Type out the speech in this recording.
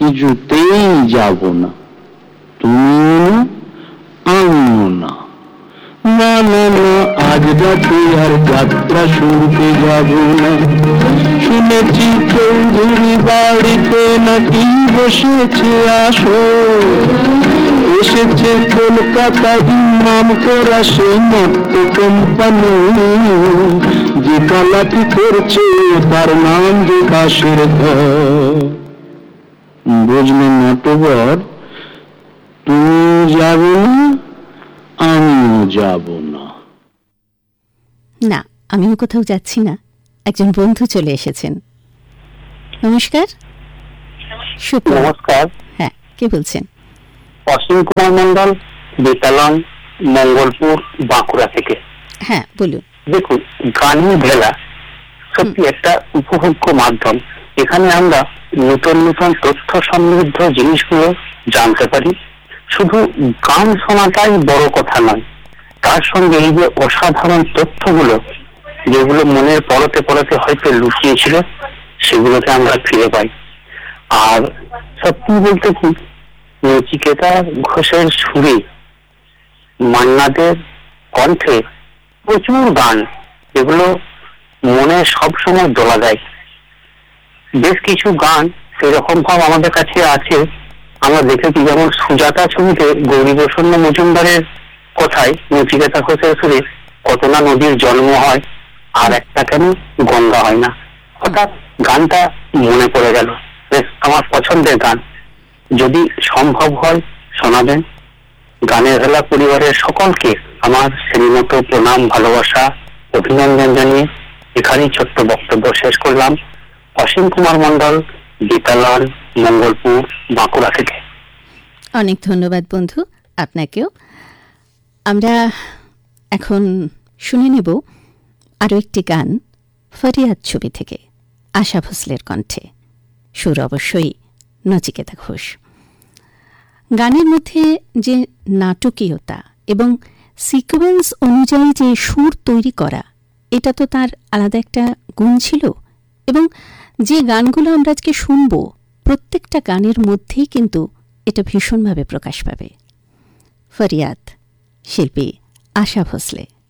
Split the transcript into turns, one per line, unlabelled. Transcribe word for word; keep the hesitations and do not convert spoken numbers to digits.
কিছুতেই যাব না, তুমিও না আমিও না। না না না, আজ রাতে আর যাত্রা শুনতে যাব না। শুনেছি চৌধুরী বাড়িতে নাকি বসেছে আসো, এসেছে কলকাতার নাম করা সেই নাট্য কোম্পানি, যে কালাটি করছে তার নাম যে কাশের ঘর। বুঝলে নটবর, তুমি যাবে না আমিও যাব না।
না, আমিও কোথাও যাচ্ছি না। একজন বন্ধু চলে এসেছেন। নমস্কার।
নমস্কার।
হ্যাঁ, কে বলছেন?
অসীম কুমার মন্ডল, বেতালন, মঙ্গলপুর, বাঁকুড়া থেকে।
হ্যাঁ, বলুন।
দেখুন, গানের ভেলা সত্যি একটা উপভোগ্য মাধ্যম। এখানে আমরা নতুন নতুন তথ্য সমৃদ্ধ জিনিসগুলো জানতে পারি। শুধু গান শোনাটাই বড় কথা নয়, তার সঙ্গে এই যে অসাধারণ তথ্যগুলো যেগুলো মনের পরতে পরতে হয়তো লুকিয়েছিল, সেগুলোকে আমরা ফিরে পাই। আর সত্যি বলতে কি, নচিকেতা ঘোষের সুরে, মান্নাদের কণ্ঠে প্রচুর গান, এগুলো মনে সবসময় দোলা দেয়। বেশ কিছু গান সেরকম ভাব আমাদের কাছে আছে, আমরা দেখেছি। যেমন সুজাতা ছবিতে গৌরীপ্রসন্ন মজুমদারের কথায় নচিকেতা ঘোষের সুরে কত না নদীর জন্ম হয়, আর একটা কেন গঙ্গা হয় না। হঠাৎ গানটা মনে পড়ে গেল। বেশ আমার পছন্দের গান, যদি সম্ভব হয় শোনাবেন। গানের ভেলা পরিবারের সকলকে আমার শ্রীমত প্রণাম, ভালোবাসা, অভিনন্দন জানিয়ে এখানেই ছোট্ট বক্তব্য শেষ করলাম। অসীম কুমার মন্ডল, বেতালন, মঙ্গলপুর, বাঁকুড়া থেকে।
অনেক ধন্যবাদ বন্ধু, আপনাকেও। আমরা এখন শুনে নেব আরও একটি গান, ফরিয়াদ ছবি থেকে, আশা ভোসলের কণ্ঠে, সুর অবশ্যই নচিকেতা ঘোষ। গানের মধ্যে যে নাটকীয়তা এবং সিকোয়েন্স অনুযায়ী যে সুর তৈরি করা, এটা তো তার আলাদা একটা গুণ ছিল। এবং যে গানগুলো আমরা আজকে শুনব, প্রত্যেকটা গানের মধ্যেই কিন্তু এটা ভীষণভাবে প্রকাশ পাবে। ফরিয়াদ, শিল্পী আশা ভোসলে।